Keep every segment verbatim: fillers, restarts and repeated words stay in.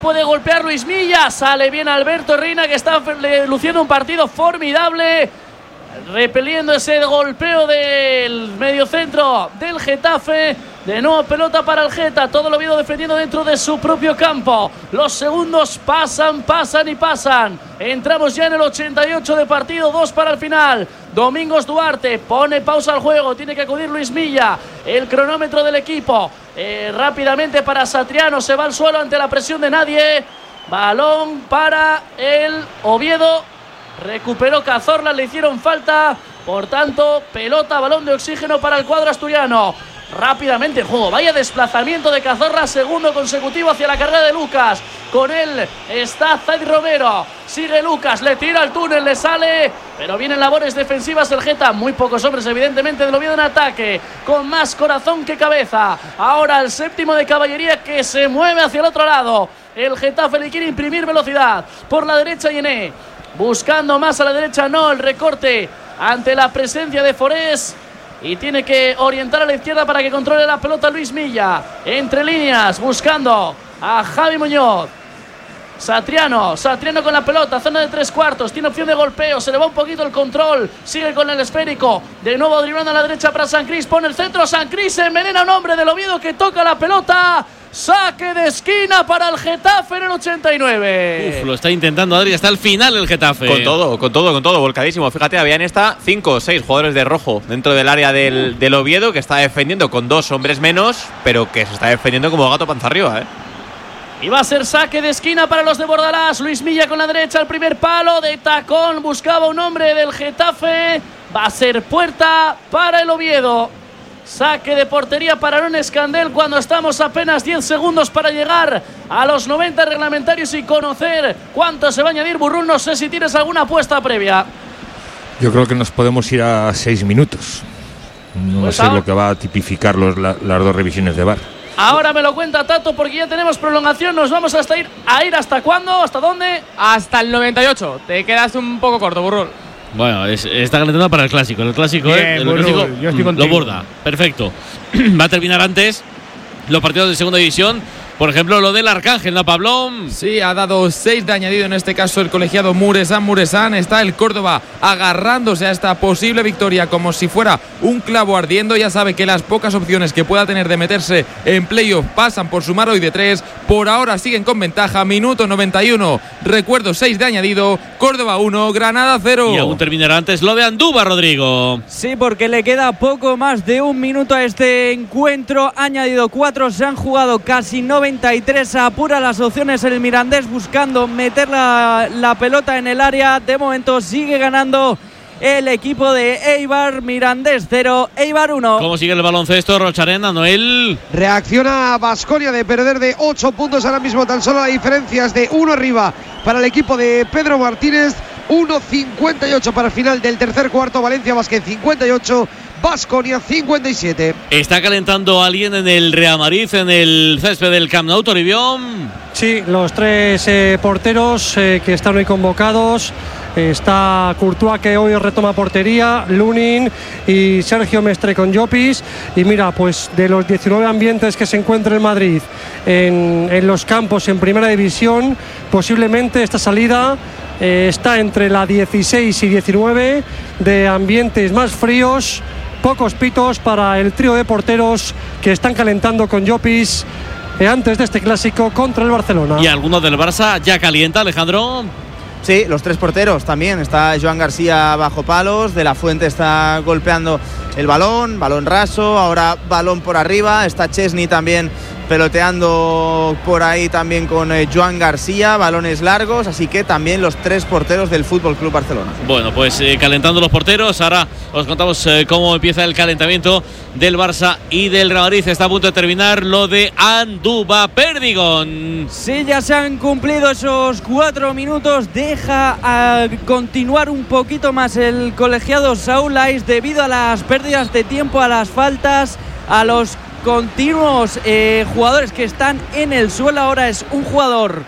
Puede golpear Luis Milla, sale bien Alberto Reina, que está luciendo un partido formidable, repeliendo ese golpeo del mediocentro del Getafe. De nuevo pelota para el Geta, todo lo Oviedo defendiendo dentro de su propio campo. Los segundos pasan, pasan y pasan. Entramos ya en el ochenta y ocho de partido, dos para el final. Domingos Duarte pone pausa al juego, tiene que acudir Luis Milla. El cronómetro del equipo, eh, rápidamente para Satriano, se va al suelo ante la presión de nadie. Balón para el Oviedo. Recuperó Cazorla, le hicieron falta. Por tanto, pelota, balón de oxígeno para el cuadro asturiano. Rápidamente el juego, vaya desplazamiento de Cazorla, segundo consecutivo hacia la carrera de Lucas. Con él está Zaid Romero, sigue Lucas, le tira al túnel, le sale, pero vienen labores defensivas el Geta. Muy pocos hombres evidentemente del Oviedo en ataque, con más corazón que cabeza. Ahora el séptimo de caballería que se mueve hacia el otro lado. El Getafe le quiere imprimir velocidad por la derecha, Yené buscando más a la derecha, no, el recorte ante la presencia de Forés. Y tiene que orientar a la izquierda para que controle la pelota Luis Milla. Entre líneas, buscando a Javi Muñoz. Satriano, Satriano con la pelota, zona de tres cuartos, tiene opción de golpeo, se le va un poquito el control, sigue con el esférico, de nuevo driblando a la derecha para San Cris, pone el centro, San Cris se envenena a un hombre del Oviedo que toca la pelota. Saque de esquina para el Getafe en el ochenta y nueve. Uf, lo está intentando Adri hasta el final el Getafe. Con todo, con todo, con todo, volcadísimo. Fíjate, había en esta cinco o seis jugadores de rojo dentro del área del, del Oviedo, que está defendiendo con dos hombres menos, pero que se está defendiendo como gato panza arriba, ¿eh? Y va a ser saque de esquina para los de Bordalás. Luis Milla con la derecha, el primer palo de tacón, buscaba un hombre del Getafe. Va a ser puerta para el Oviedo. Saque de portería para Aaron Escandel cuando estamos apenas diez segundos para llegar a los noventa reglamentarios y conocer cuánto se va a añadir. Burrún, no sé si tienes alguna apuesta previa. Yo creo que nos podemos ir a seis minutos. No pues sé ahora lo que va a tipificar los, la, las dos revisiones de V A R. Ahora me lo cuenta Tato porque ya tenemos prolongación. Nos vamos hasta ir a ir hasta cuándo, hasta dónde. Hasta el noventa y ocho. Te quedas un poco corto, Burrún. Bueno, es, está calentando para el clásico. El clásico, Bien, eh, el bueno, clásico yo estoy contigo. Lo borda. Perfecto. Va a terminar antes los partidos de segunda división. Por ejemplo, lo del Arcángel, ¿no, Pablón? Sí, ha dado seis de añadido en este caso el colegiado Muresan Muresan. Está el Córdoba agarrándose a esta posible victoria como si fuera un clavo ardiendo. Ya sabe que las pocas opciones que pueda tener de meterse en playoff pasan por sumar hoy de tres. Por ahora siguen con ventaja. Minuto noventa y uno. Recuerdo, seis de añadido. Córdoba uno, Granada cero. Y aún terminará antes lo de Andúba, Rodrigo. Sí, porque le queda poco más de un minuto a este encuentro. Añadido cuatro, se han jugado casi noventa y tres. Apura las opciones el Mirandés buscando meter la, la pelota en el área. De momento sigue ganando el equipo de Eibar. Mirandés cero, Eibar uno. ¿Cómo sigue el baloncesto, Rocharena, Noel? Reacciona Baskonia de perder de ocho puntos ahora mismo, tan solo la diferencia es de uno arriba para el equipo de Pedro Martínez. uno cincuenta y ocho para el final del tercer cuarto. Valencia Basket cincuenta y ocho, Baskonia cincuenta y siete. ¿Está calentando alguien en el Real Madrid, en el césped del Camp Nou, Toribión? Sí, los tres eh, porteros eh, que están hoy convocados. Está Courtois, que hoy retoma portería, Lunin y Sergio Mestre con Llopis. Y mira, pues de los diecinueve ambientes que se encuentra en Madrid en, en los campos en primera división, posiblemente esta salida eh, está entre la dieciséis y diecinueve de ambientes más fríos. Pocos pitos para el trío de porteros que están calentando con Llopis eh, antes de este clásico contra el Barcelona. ¿Y alguno del Barça ya calienta, Alejandro? Sí, los tres porteros también. Está Joan García bajo palos, De la Fuente está golpeando el balón, balón raso, ahora balón por arriba. Está Chesney también peloteando por ahí también con eh, Joan García, balones largos, así que también los tres porteros del F C Barcelona. Bueno, pues eh, calentando los porteros, ahora os contamos eh, cómo empieza el calentamiento del Barça y del Real Madrid. Está a punto de terminar lo de Andúba Perdigón. Sí, ya se han cumplido esos cuatro minutos. Deja a continuar un poquito más el colegiado Saúl Ais debido a las pérdidas de tiempo, a las faltas, a los continuos eh, jugadores que están en el suelo. Ahora es un jugador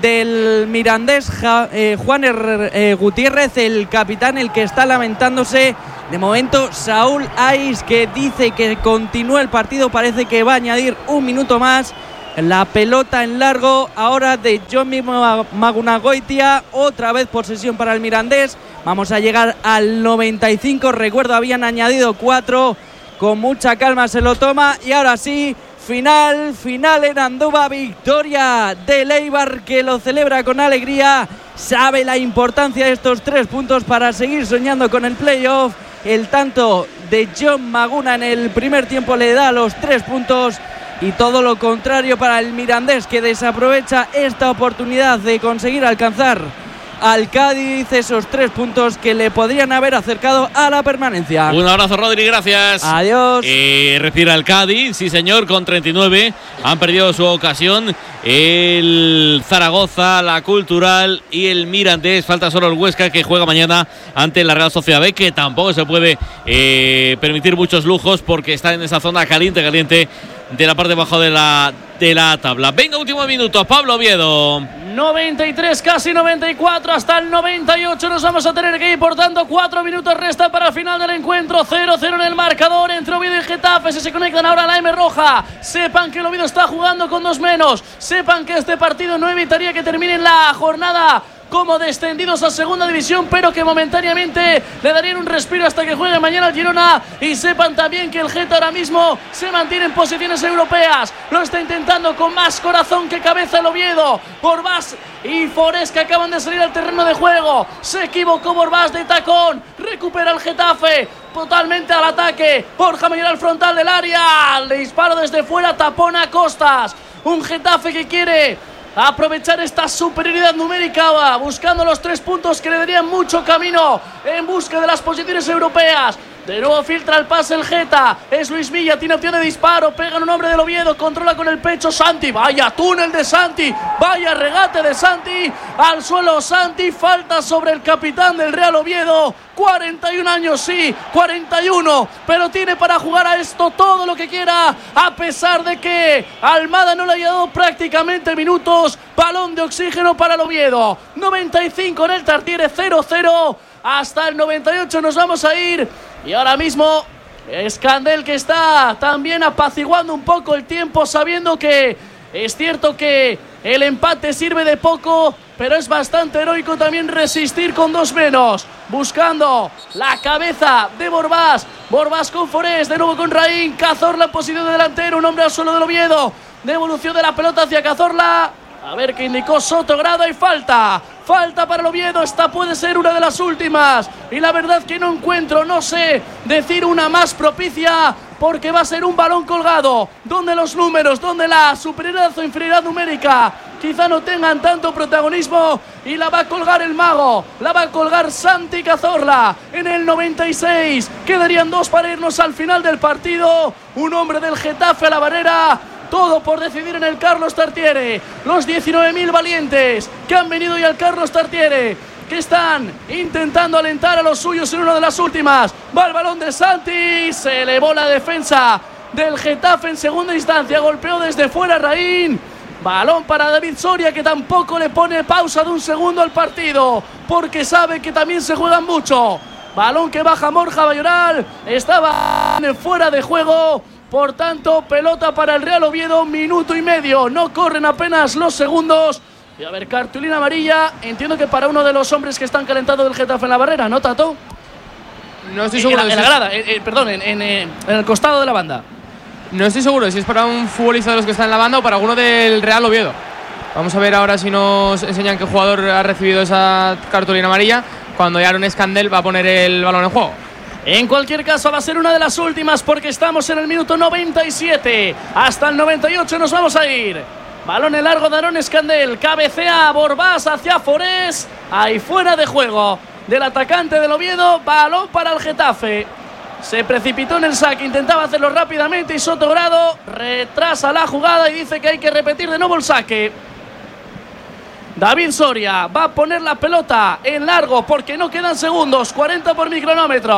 del Mirandés, ja, eh, Juan R, eh, Gutiérrez, el capitán, el que está lamentándose. De momento Saúl Ais, que dice que continúa el partido, parece que va a añadir un minuto más. La pelota en largo ahora de Johnny Magunagoitia. Otra vez posesión para el Mirandés. Vamos a llegar al noventa y cinco. Recuerdo, habían añadido cuatro. Con mucha calma se lo toma. Y ahora sí, final, final en Andúba. Victoria del Eibar, que lo celebra con alegría. Sabe la importancia de estos tres puntos para seguir soñando con el playoff. El tanto de John Maguna en el primer tiempo le da los tres puntos. Y todo lo contrario para el Mirandés, que desaprovecha esta oportunidad de conseguir alcanzar al Cádiz esos tres puntos que le podrían haber acercado a la permanencia. Un abrazo, Rodri, gracias. Adiós. Eh, respira el Cádiz, sí señor, con treinta y nueve. Han perdido su ocasión el Zaragoza, la Cultural y el Mirandés. Falta solo el Huesca, que juega mañana ante la Real Sociedad B, que tampoco se puede eh, permitir muchos lujos porque está en esa zona caliente, caliente de la parte de abajo de la, de la tabla. Venga, último minuto, Pablo Oviedo. noventa y tres, casi noventa y cuatro, hasta el noventa y ocho nos vamos a tener que ir. Por tanto, cuatro minutos resta para el final del encuentro. cero cero en el marcador entre Oviedo y Getafe. Si se conectan ahora a la M roja, sepan que el Oviedo está jugando con dos menos. Sepan que este partido no evitaría que termine la jornada como descendidos a segunda división, pero que momentáneamente le darían un respiro hasta que juegue mañana el Girona. Y sepan también que el Geta ahora mismo se mantiene en posiciones europeas. Lo está intentando con más corazón que cabeza el Oviedo. Borbás y Forés, que acaban de salir al terreno de juego. Se equivocó Borbás de tacón. Recupera el Getafe totalmente al ataque. Borja Mayoral al frontal del área. Le disparo desde fuera, tapona Costas. Un Getafe que quiere aprovechar esta superioridad numérica, buscando los tres puntos que le darían mucho camino en busca de las posiciones europeas. De nuevo filtra el pase el Geta. Es Luis Milla, tiene opción de disparo. Pega en un hombre del Oviedo, controla con el pecho Santi. Vaya túnel de Santi, vaya regate de Santi. Al suelo Santi, falta sobre el capitán del Real Oviedo. cuarenta y un años, sí, cuarenta y uno, pero tiene para jugar a esto todo lo que quiera, a pesar de que Almada no le haya dado prácticamente minutos. Balón de oxígeno para el Oviedo. noventa y cinco en el Tartiere, cero cero. Hasta el noventa y ocho nos vamos a ir. Y ahora mismo Escandel, que está también apaciguando un poco el tiempo, sabiendo que es cierto que el empate sirve de poco, pero es bastante heroico también resistir con dos menos. Buscando la cabeza de Borbás. Borbás con Forés, de nuevo con Raín. Cazorla en posición de delantero, un hombre al suelo del Oviedo. Devolución de la pelota hacia Cazorla. A ver qué indicó Sotogrado. Hay falta. Falta para el Oviedo. Esta puede ser una de las últimas. Y la verdad que no encuentro, no sé decir una más propicia, porque va a ser un balón colgado, donde los números, donde la superioridad o inferioridad numérica quizá no tengan tanto protagonismo, y la va a colgar el mago, la va a colgar Santi Cazorla en el noventa y seis. Quedarían dos para irnos al final del partido. Un hombre del Getafe a la barrera. Todo por decidir en el Carlos Tartiere. Los diecinueve mil valientes que han venido hoy al Carlos Tartiere, que están intentando alentar a los suyos en una de las últimas. Va el balón de Santi. Se elevó la defensa del Getafe en segunda instancia. Golpeó desde fuera Raín. Balón para David Soria, que tampoco le pone pausa de un segundo al partido, porque sabe que también se juegan mucho. Balón que baja Borja Mayoral. Estaba fuera de juego. Por tanto, pelota para el Real Oviedo, minuto y medio. No corren apenas los segundos. Y a ver, cartulina amarilla. Entiendo que para uno de los hombres que están calentados del Getafe en la barrera, ¿no, Tato? No estoy seguro. En la, en la grada, eh, eh, perdón, en, en, en el costado de la banda. No estoy seguro si es para un futbolista de los que está en la banda o para alguno del Real Oviedo. Vamos a ver ahora si nos enseñan qué jugador ha recibido esa cartulina amarilla, cuando Aaron Escandel va a poner el balón en juego. En cualquier caso, va a ser una de las últimas, porque estamos en el minuto noventa y siete. Hasta el noventa y ocho nos vamos a ir. Balón en largo de Aaron Escandel. Cabecea Borbás hacia Forés. Ahí fuera de juego del atacante del Oviedo. Balón para el Getafe. Se precipitó en el saque, intentaba hacerlo rápidamente y Sotogrado retrasa la jugada y dice que hay que repetir de nuevo el saque. David Soria va a poner la pelota en largo porque no quedan segundos. cuarenta por mi cronómetro.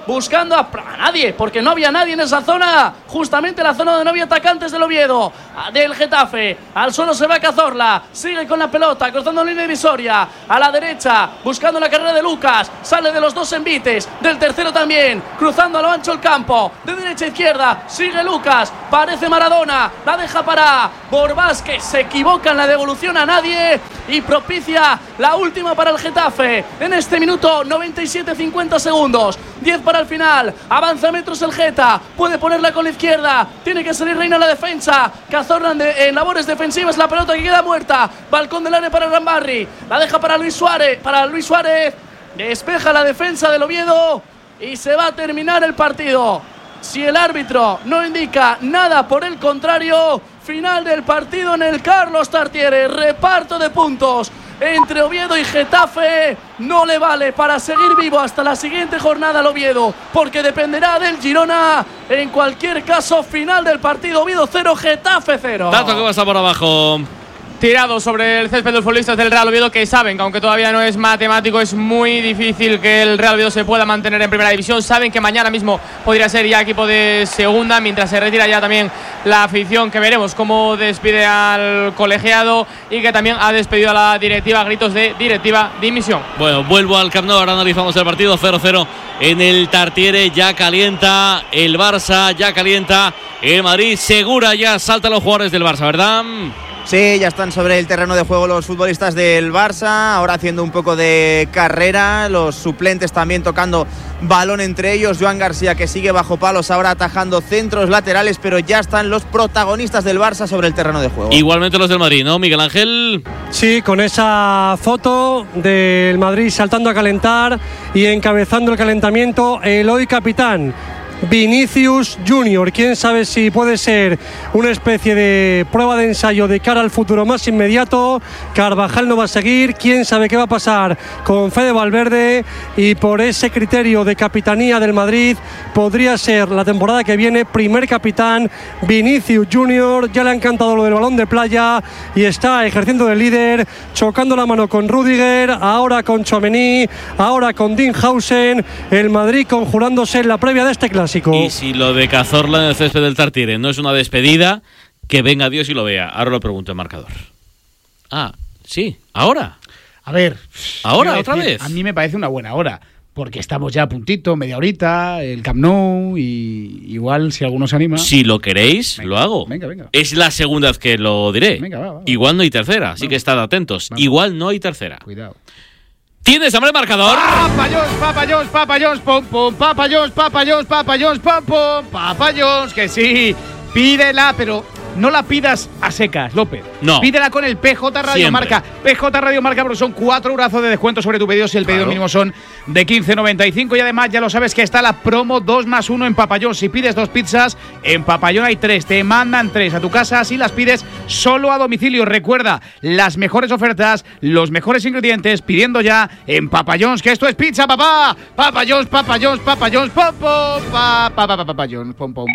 buscando a, a nadie, porque no había nadie en esa zona, justamente la zona donde no había atacantes del Oviedo, del Getafe. Al suelo se va Cazorla, sigue con la pelota, cruzando línea divisoria, a la derecha, buscando la carrera de Lucas, sale de los dos envites, del tercero también, cruzando a lo ancho el campo, de derecha a izquierda, sigue Lucas, parece Maradona, la deja para Borbás, que se equivoca en la devolución a nadie y propicia la última para el Getafe en este minuto noventa y siete, cincuenta segundos, diez para el final, avanza metros el Geta, puede ponerla con la izquierda, tiene que salir Reina a la defensa, Cazorla en, de, en labores defensivas, la pelota que queda muerta, balcón del área para Rambarri, la deja para Luis Suárez, para Luis Suárez, despeja la defensa del Oviedo y se va a terminar el partido. Si el árbitro no indica nada por el contrario, final del partido en el Carlos Tartiere, reparto de puntos entre Oviedo y Getafe. No le vale para seguir vivo hasta la siguiente jornada al Oviedo, porque dependerá del Girona. En cualquier caso, final del partido, Oviedo cero, Getafe cero. Dato que va a estar por abajo. Tirado sobre el césped de los futbolistas del Real Oviedo, que saben que aunque todavía no es matemático, es muy difícil que el Real Oviedo se pueda mantener en primera división. Saben que mañana mismo podría ser ya equipo de segunda, mientras se retira ya también la afición, que veremos cómo despide al colegiado y que también ha despedido a la directiva, gritos de directiva dimisión. Bueno, vuelvo al Camp Nou, ahora analizamos el partido. Cero cero en el Tartiere, ya calienta el Barça, ya calienta el Madrid. Segura ya saltan los jugadores del Barça, ¿verdad? Sí, ya están sobre el terreno de juego los futbolistas del Barça, ahora haciendo un poco de carrera, los suplentes también tocando balón entre ellos, Joan García, que sigue bajo palos, ahora atajando centros laterales, pero ya están los protagonistas del Barça sobre el terreno de juego. Igualmente los del Madrid, ¿no, Miguel Ángel? Sí, con esa foto del Madrid saltando a calentar y encabezando el calentamiento, el hoy capitán Vinicius Junior. Quién sabe si puede ser una especie de prueba de ensayo de cara al futuro más inmediato. Carvajal no va a seguir, quién sabe qué va a pasar con Fede Valverde, y por ese criterio de capitanía del Madrid podría ser la temporada que viene primer capitán Vinicius Junior. Ya le ha encantado lo del balón de playa y está ejerciendo de líder, chocando la mano con Rüdiger, ahora con Tchouaméni, ahora con Dinghausen. El Madrid conjurándose en la previa de este clásico. Y si lo de Cazorla en el césped del Tartiere no es una despedida, que venga Dios y lo vea. Ahora lo pregunto el marcador. Ah, sí, ahora. A ver, ahora otra decir, vez. A mí me parece una buena hora, porque estamos ya a puntito, media horita, el Camp Nou, y igual si alguno se anima. Si lo queréis, venga, lo hago. Venga, venga. Es la segunda vez que lo diré. Venga, va, va, Igual no hay tercera, así vamos. que estad atentos. Vamos. Igual no hay tercera. Cuidado. ¿Tienes hambre marcador? Papa John's, Papa John's, Papa John's, pom pom, Papa John's, Papa John's, Papa John's, pom pom, Papa John's, que sí, pídela, pero no la pidas a secas, López. No. Pídela con el P J Radio Siempre. Marca. P J Radio Marca, porque son cuatro eurazos de descuento sobre tu pedido si el pedido Claro. mínimo son de quince noventa y cinco. Y además ya lo sabes que está la promo dos más uno en Papa John's. Si pides dos pizzas, en Papa John's hay tres. Te mandan tres a tu casa si las pides solo a domicilio. Recuerda, las mejores ofertas, los mejores ingredientes, pidiendo ya en Papa John's, que esto es pizza, papá. Papa John's, Papa John's, Papa John's, pom pom, pa, pa, pa, pa, Papa John's, pom pom.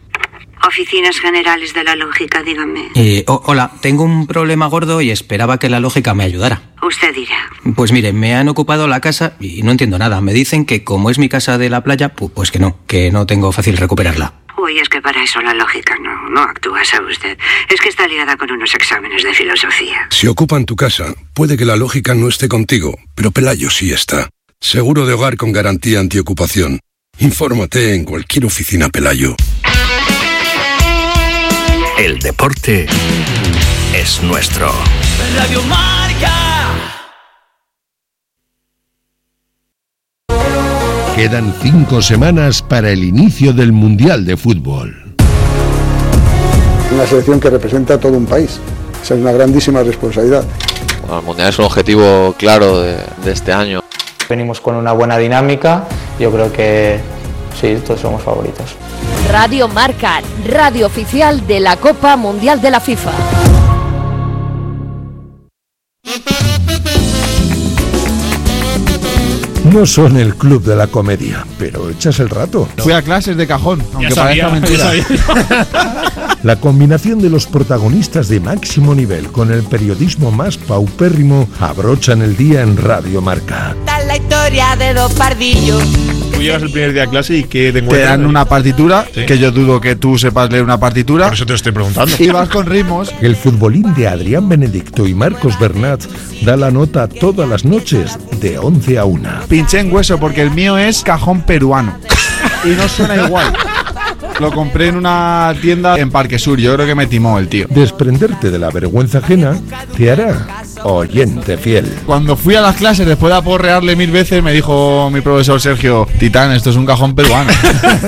Oficinas Generales de la Lógica, dígame. Eh, oh, hola, tengo un problema gordo y esperaba que la lógica me ayudara. Usted dirá. Pues mire, me han ocupado la casa y no entiendo nada. Me dicen que como es mi casa de la playa, pu- pues que no, que no tengo fácil recuperarla. Uy, es que para eso la lógica no, no actúa, ¿sabe usted? Es que está liada con unos exámenes de filosofía. Si ocupan tu casa, puede que la lógica no esté contigo, pero Pelayo sí está. Seguro de hogar con garantía antiocupación. Infórmate en cualquier oficina Pelayo. El deporte es nuestro. Radio Marca. Quedan cinco semanas para el inicio del Mundial de Fútbol. Una selección que representa a todo un país. Esa es una grandísima responsabilidad. Bueno, el Mundial es un objetivo claro de, de este año. Venimos con una buena dinámica. Yo creo que sí, todos somos favoritos. Radio Marca, radio oficial de la Copa Mundial de la FIFA. No son el club de la comedia, pero echas el rato. Fui a clases de cajón, aunque sabía, parezca mentira. La combinación de los protagonistas de máximo nivel con el periodismo más paupérrimo abrochan el día en Radio Marca. Está la historia de dos pardillos Tú llegas el primer día a clase y ¿qué te Te encuentras? dan una partitura, Sí. que yo dudo que tú sepas leer una partitura. Por eso te lo estoy preguntando. Y vas con ritmos. El futbolín de Adrián Benedicto y Marcos Bernat da la nota todas las noches de once a una. Pinché en hueso porque el mío es cajón peruano. Y no suena igual. Lo compré en una tienda en Parque Sur. Yo creo que me timó el tío. Desprenderte de la vergüenza ajena te hará oyente fiel. Cuando fui a las clases, después de aporrearle mil veces, me dijo mi profesor Sergio: Titán, esto es un cajón peruano.